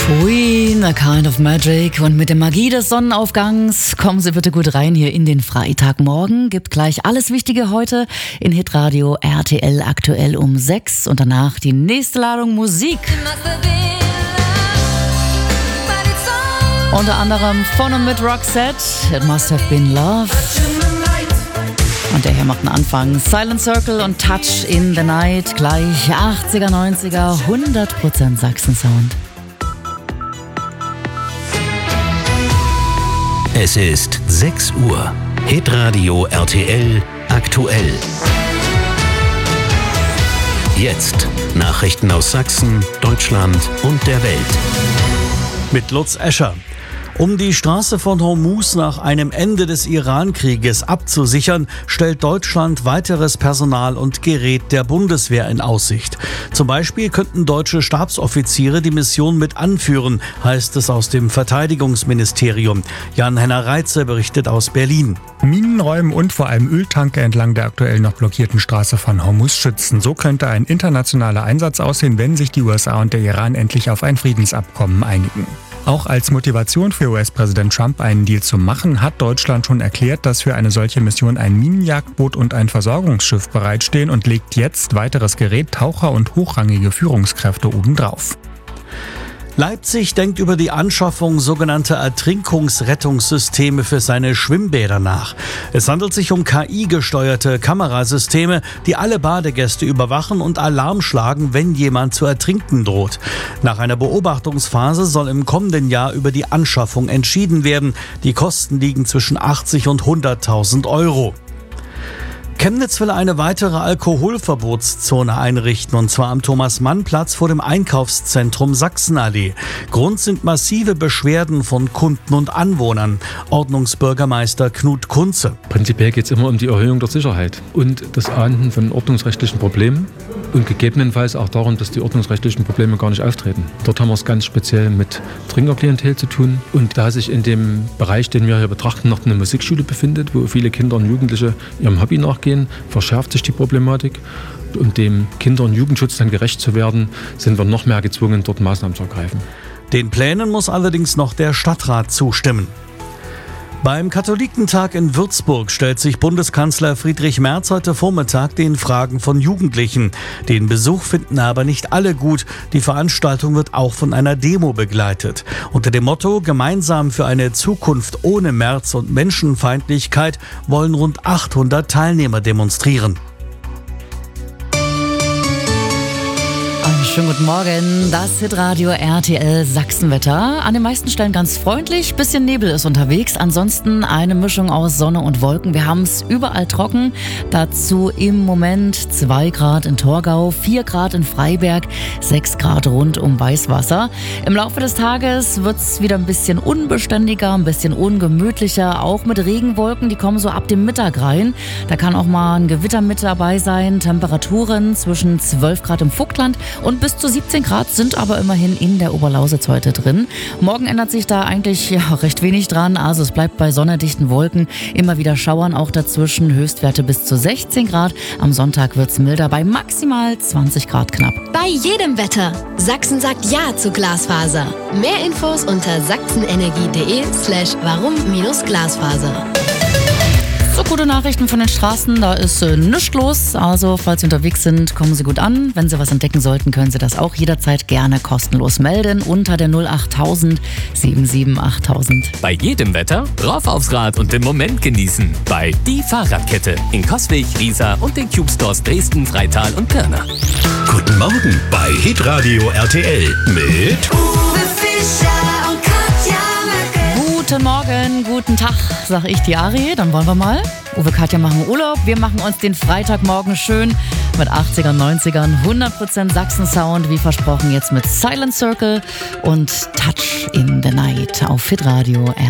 Queen, A Kind of Magic. Und mit der Magie des Sonnenaufgangs kommen Sie bitte gut rein hier in den Freitagmorgen. Gibt gleich alles Wichtige heute in Hitradio RTL aktuell um 6 und danach die nächste Ladung Musik. Unter anderem von und mit Roxette, It Must Have Been Love. Und der hier macht einen Anfang. Silent Circle und Touch in the Night. Gleich 80er, 90er, 100% Sachsen-Sound. Es ist 6 Uhr. Hitradio RTL aktuell. Jetzt Nachrichten aus Sachsen, Deutschland und der Welt. Mit Lutz Escher. Um die Straße von Hormuz nach einem Ende des Iran-Krieges abzusichern, stellt Deutschland weiteres Personal und Gerät der Bundeswehr in Aussicht. Zum Beispiel könnten deutsche Stabsoffiziere die Mission mit anführen, heißt es aus dem Verteidigungsministerium. Jan-Henner Reitze berichtet aus Berlin. Minen räumen und vor allem Öltanker entlang der aktuell noch blockierten Straße von Hormuz schützen. So könnte ein internationaler Einsatz aussehen, wenn sich die USA und der Iran endlich auf ein Friedensabkommen einigen. Auch als Motivation für US-Präsident Trump, einen Deal zu machen, hat Deutschland schon erklärt, dass für eine solche Mission ein Minenjagdboot und ein Versorgungsschiff bereitstehen und legt jetzt weiteres Gerät, Taucher und hochrangige Führungskräfte obendrauf. Leipzig denkt über die Anschaffung sogenannter Ertrinkungsrettungssysteme für seine Schwimmbäder nach. Es handelt sich um KI-gesteuerte Kamerasysteme, die alle Badegäste überwachen und Alarm schlagen, wenn jemand zu ertrinken droht. Nach einer Beobachtungsphase soll im kommenden Jahr über die Anschaffung entschieden werden. Die Kosten liegen zwischen 80 und 100.000 Euro. Chemnitz will eine weitere Alkoholverbotszone einrichten, und zwar am Thomas-Mann-Platz vor dem Einkaufszentrum Sachsenallee. Grund sind massive Beschwerden von Kunden und Anwohnern. Ordnungsbürgermeister Knut Kunze. Prinzipiell geht es immer um die Erhöhung der Sicherheit und das Ahnden von ordnungsrechtlichen Problemen und gegebenenfalls auch darum, dass die ordnungsrechtlichen Probleme gar nicht auftreten. Dort haben wir es ganz speziell mit Trinkerklientel zu tun, und da sich in dem Bereich, den wir hier betrachten, noch eine Musikschule befindet, wo viele Kinder und Jugendliche ihrem Hobby nachgehen, verschärft sich die Problematik. Um dem Kinder- und Jugendschutz dann gerecht zu werden, sind wir noch mehr gezwungen, dort Maßnahmen zu ergreifen. Den Plänen muss allerdings noch der Stadtrat zustimmen. Beim Katholikentag in Würzburg stellt sich Bundeskanzler Friedrich Merz heute Vormittag den Fragen von Jugendlichen. Den Besuch finden aber nicht alle gut. Die Veranstaltung wird auch von einer Demo begleitet. Unter dem Motto "Gemeinsam für eine Zukunft ohne Merz und Menschenfeindlichkeit" wollen rund 800 Teilnehmer demonstrieren. Schönen guten Morgen, das Hitradio RTL Sachsenwetter. An den meisten Stellen ganz freundlich, bisschen Nebel ist unterwegs. Ansonsten eine Mischung aus Sonne und Wolken. Wir haben es überall trocken. Dazu im Moment 2 Grad in Torgau, 4 Grad in Freiberg, 6 Grad rund um Weißwasser. Im Laufe des Tages wird es wieder ein bisschen unbeständiger, ein bisschen ungemütlicher. Auch mit Regenwolken, die kommen so ab dem Mittag rein. Da kann auch mal ein Gewitter mit dabei sein. Temperaturen zwischen 12 Grad im Vogtland und bis zu 17 Grad sind aber immerhin in der Oberlausitz heute drin. Morgen ändert sich da eigentlich recht wenig dran. Also es bleibt bei sonnendichten Wolken. Immer wieder Schauern auch dazwischen. Höchstwerte bis zu 16 Grad. Am Sonntag wird es milder bei maximal 20 Grad knapp. Bei jedem Wetter. Sachsen sagt Ja zu Glasfaser. Mehr Infos unter sachsenenergie.de/warum-Glasfaser. So, gute Nachrichten von den Straßen, da ist nichts los. Also, falls Sie unterwegs sind, kommen Sie gut an. Wenn Sie was entdecken sollten, können Sie das auch jederzeit gerne kostenlos melden unter der 08000 77 8000. Bei jedem Wetter rauf aufs Rad und den Moment genießen. Bei Die Fahrradkette in Coswig, Riesa und den Cube Stores Dresden, Freital und Pirna. Guten Morgen bei Hitradio RTL mit Uwe Fischer und Katja Möcke. Guten Morgen, guten Tag, sag ich die Ari. Dann wollen wir mal. Uwe, Katja machen Urlaub. Wir machen uns den Freitagmorgen schön mit 80ern, 90ern, 100% Sachsen-Sound, wie versprochen, jetzt mit Silent Circle und Touch in the Night auf Hitradio